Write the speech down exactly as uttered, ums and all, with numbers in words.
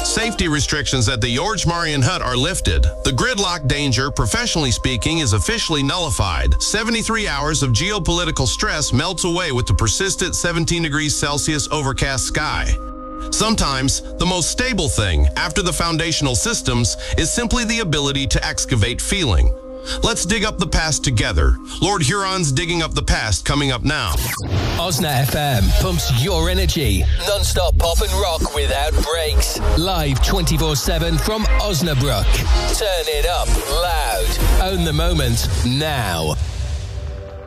Safety restrictions at the George Marion Hut are lifted. The gridlock danger, professionally speaking, is officially nullified. seventy-three hours of geopolitical stress melts away with the persistent seventeen degrees Celsius overcast sky. Sometimes, the most stable thing after the foundational systems is simply the ability to excavate feeling. Let's dig up the past together. Lord Huron's Digging Up the Past coming up now. Osna F M pumps your energy. Non-stop pop and rock without breaks. Live twenty-four seven from Osnabrück. Turn it up loud. Own the moment now.